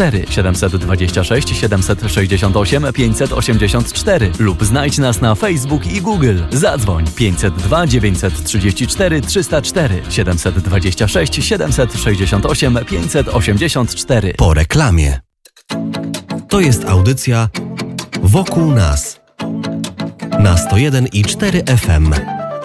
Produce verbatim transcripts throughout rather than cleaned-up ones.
cztery, siedem dwa sześć, siedem sześć osiem, pięć osiem cztery lub znajdź nas na Facebook i Google. Zadzwoń pięć zero dwa, dziewięć trzy cztery, trzy zero cztery, siedem dwa sześć, siedem sześć osiem, pięć osiem cztery. Po reklamie. To jest audycja Wokół nas na sto jeden i cztery F M.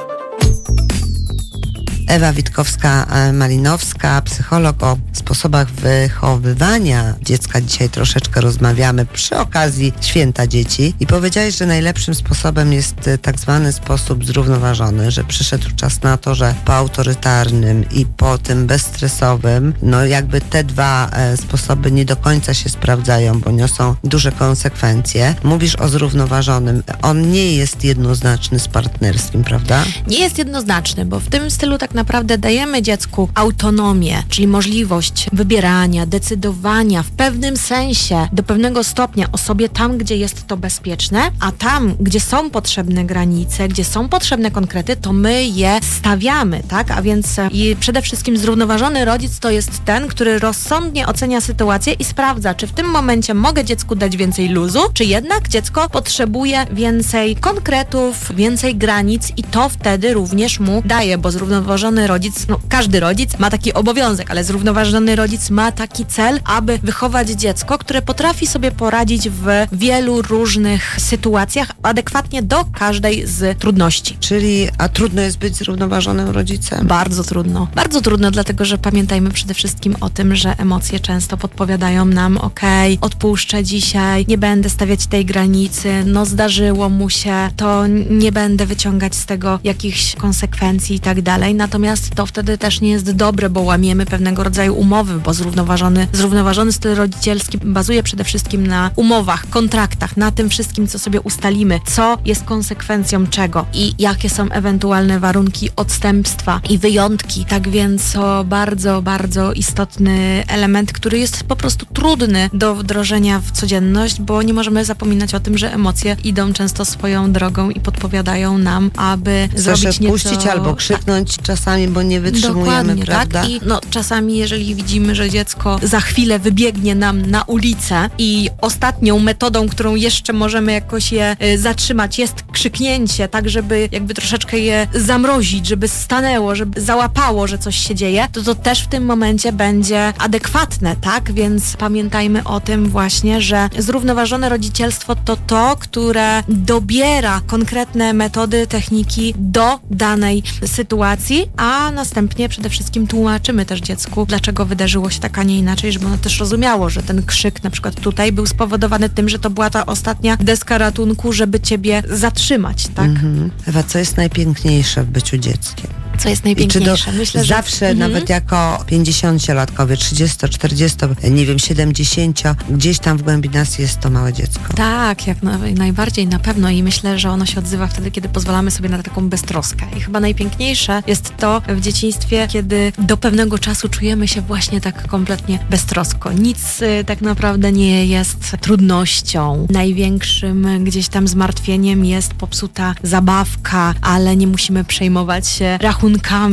Ewa Witkowska-Malinowska, psycholog. O sposobach wychowywania dziecka dzisiaj troszeczkę rozmawiamy przy okazji Święta Dzieci i powiedziałeś, że najlepszym sposobem jest tak zwany sposób zrównoważony, że przyszedł czas na to, że po autorytarnym i po tym bezstresowym, no jakby te dwa e, sposoby nie do końca się sprawdzają, bo niosą duże konsekwencje. Mówisz o zrównoważonym. On nie jest jednoznaczny z partnerskim, prawda? Nie jest jednoznaczny, bo w tym stylu tak naprawdę dajemy dziecku autonomię, czyli możliwość wybierania, decydowania w pewnym sensie do pewnego stopnia o sobie tam, gdzie jest to bezpieczne, a tam, gdzie są potrzebne granice, gdzie są potrzebne konkrety, to my je stawiamy, tak? A więc i przede wszystkim zrównoważony rodzic to jest ten, który rozsądnie ocenia sytuację i sprawdza, czy w tym momencie mogę dziecku dać więcej luzu, czy jednak dziecko potrzebuje więcej konkretów, więcej granic i to wtedy również mu daje, bo zrównoważony rodzic, no każdy rodzic ma taki obowiązek, ale zrównoważony rodzic ma taki cel, aby wychować dziecko, które potrafi sobie poradzić w wielu różnych sytuacjach adekwatnie do każdej z trudności. Czyli, a trudno jest być zrównoważonym rodzicem? Bardzo trudno. Bardzo trudno, dlatego że pamiętajmy przede wszystkim o tym, że emocje często podpowiadają nam, okej, okay, odpuszczę dzisiaj, nie będę stawiać tej granicy, no zdarzyło mu się, to nie będę wyciągać z tego jakichś konsekwencji i tak dalej. Natomiast to wtedy też nie jest dobre, bo łamiemy pewnego rodzaju umowy, bo zrównoważony, zrównoważony styl rodzicielski bazuje przede wszystkim na umowach, kontraktach, na tym wszystkim, co sobie ustalimy, co jest konsekwencją czego i jakie są ewentualne warunki odstępstwa i wyjątki. Tak więc to bardzo, bardzo istotny element, który jest po prostu trudny do wdrożenia w codzienność, bo nie możemy zapominać o tym, że emocje idą często swoją drogą i podpowiadają nam, aby Chcesz zrobić nieco... puścić albo krzyknąć tak. Czasami, bo nie wytrzymujemy, dokładnie, prawda? Tak? I no, czasami, jeżeli widzimy, że dziecko za chwilę wybiegnie nam na ulicę i ostatnią metodą, którą jeszcze możemy jakoś je y, zatrzymać, jest krzyknięcie, tak żeby jakby troszeczkę je zamrozić, żeby stanęło, żeby załapało, że coś się dzieje, to to też w tym momencie będzie adekwatne, tak? Więc pamiętajmy o tym właśnie, że zrównoważone rodzicielstwo to to, które dobiera konkretne metody, techniki do danej sytuacji, a następnie przede wszystkim tłumaczymy też dziecku, dlaczego wydarzyło się tak, a nie inaczej, żeby ono też rozumiało, że ten krzyk na przykład tutaj był spowodowany tym, że to była ta ostatnia deska ratunku, żeby ciebie zatrzymać, tak? Mhm. Ewa, co jest najpiękniejsze w byciu dzieckiem? Co jest najpiękniejsze? Myślę, że zawsze, mhm. nawet jako pięćdziesięciolatkowie, trzydziesto, czterdziesto, nie wiem, siedemdziesięcio, gdzieś tam w głębi nas jest to małe dziecko. Tak, jak na, najbardziej na pewno i myślę, że ono się odzywa wtedy, kiedy pozwalamy sobie na taką beztroskę. I chyba najpiękniejsze jest to w dzieciństwie, kiedy do pewnego czasu czujemy się właśnie tak kompletnie beztrosko. Nic y, tak naprawdę nie jest trudnością. Największym gdzieś tam zmartwieniem jest popsuta zabawka, ale nie musimy przejmować się rachunkami,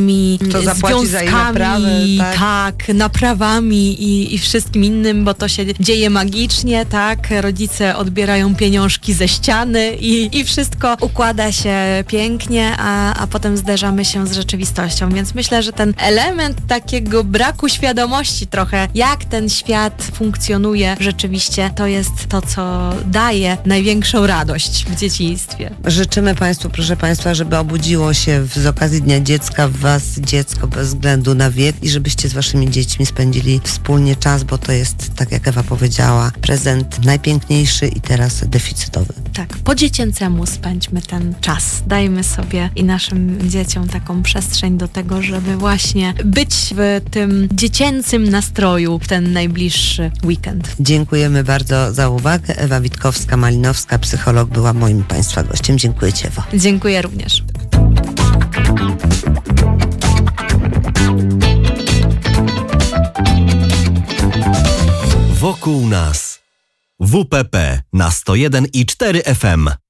to zapłaci za jej naprawę, tak? tak, naprawami i, i wszystkim innym, bo to się dzieje magicznie, tak? Rodzice odbierają pieniążki ze ściany i, i wszystko układa się pięknie, a, a potem zderzamy się z rzeczywistością. Więc myślę, że ten element takiego braku świadomości trochę, jak ten świat funkcjonuje rzeczywiście, to jest to, co daje największą radość w dzieciństwie. Życzymy Państwu, proszę Państwa, żeby obudziło się z okazji Dnia Dziecka w Was dziecko bez względu na wiek i żebyście z Waszymi dziećmi spędzili wspólnie czas, bo to jest, tak jak Ewa powiedziała, prezent najpiękniejszy i teraz deficytowy. Tak, po dziecięcemu spędźmy ten czas. Dajmy sobie i naszym dzieciom taką przestrzeń do tego, żeby właśnie być w tym dziecięcym nastroju w ten najbliższy weekend. Dziękujemy bardzo za uwagę. Ewa Witkowska-Malinowska, psycholog, była moim Państwa gościem. Dziękuję Ci, Ewo. Dziękuję również. Wokół nas. W P P na sto jeden i cztery F M.